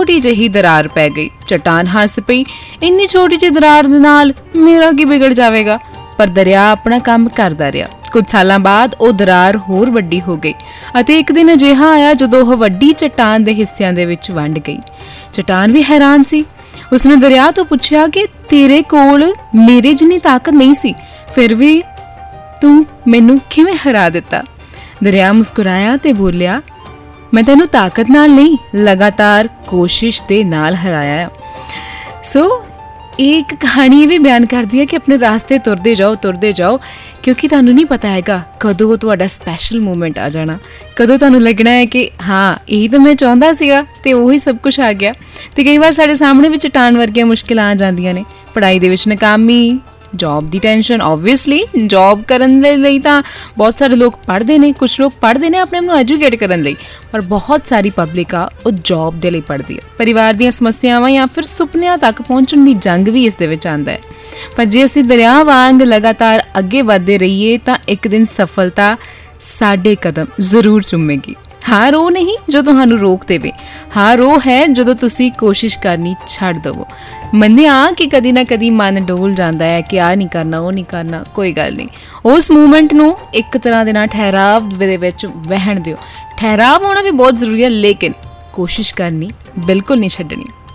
छोटी जही दरार पै गई। चट्टान हस पई, इन्नी छोटी जी दरार दे नाल मेरा की बिगड़ जाएगा। पर दरिया अपना काम करदा रहा। कुछ सालों बाद वो दरार होर वड्डी हो गई अते एक दिन अजिहा आया जदों वह वड्डी चट्टान दे हिस्सिਆਂ ਦੇ ਵਿੱਚ ਵੰਡ गई। चट्टान भी हैरान सी। उसने दरिया तो पूछा कि तेरे कोल मेरे जिन्नी ताकत नहीं सी, फिर भी तू मैनू किवें हरा दिता? दरिया मुस्कुराया ते बोलिया, मैं तेनू ताकत नाल नहीं, लगातार कोशिश दे नाल हराया। सो एक कहानी भी बयान करती है कि अपने रास्ते तुरदे जाओ क्योंकि तुहानू नहीं पता हैगा कदों तुहाडा स्पैशल मूवमेंट आ जाना, कदों तुहानू लगना है कि हाँ यही तो मैं चाहता सीगा ते उही सब कुछ आ गया। तो कई बार साडे सामने भी चट्टान वर्गियां मुश्किलां आ जांदियां ने। पढ़ाई दे विच नाकामी, जॉब की टेंशन। ओबवियसली जॉब करने लई तां बहुत सारे लोग पढ़ते हैं, कुछ लोग पढ़ते हैं अपने आप को एजुकेट करने लई, पर बहुत सारी पब्लिक आ वो जॉब के लिए पढ़ती है। परिवार दी समस्यावां या फिर सुपनियां तक पहुँचने की जंग भी इस दे विच आंदा है। पर जे असीं दरिया वांग लगातार अगे वधदे रहीए तां एक दिन सफलता साडे कदम जरूर चुमेगी। हार वो नहीं जो तुहानू रोक देवे, हार वो है जदों तुसी कोशिश करनी छड्ड दवो। मन्निया कि कदी ना कदी मन डोल जाता है कि आ नहीं करना वो नहीं करना, कोई गल नहीं, उस मूवमेंट नू एक तरह दे नाल ठहराव दे विच बहण दिओ। ठहराव होना भी बहुत जरूरी है, लेकिन कोशिश करनी बिल्कुल नहीं छड्डनी।